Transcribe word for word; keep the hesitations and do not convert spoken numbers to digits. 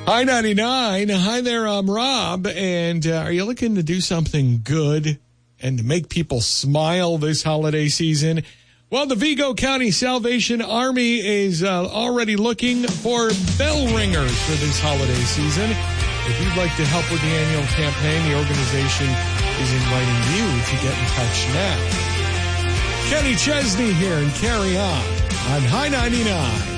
Hi ninety-nine. Hi there, I'm Rob. And uh, are you looking to do something good and to make people smile this holiday season? Well, the Vigo County Salvation Army is uh, already looking for bell ringers for this holiday season. If you'd like to help with the annual campaign, the organization is inviting you to get in touch now. Kenny Chesney here and Carry On on High ninety-nine.